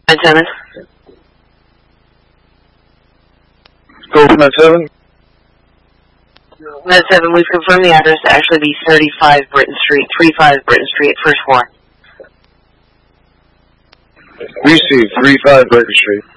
7. Go from 7. 7, we've confirmed the address to actually be 35 Britton Street, 35 Britton Street, first floor. Received, 35 Britton Street.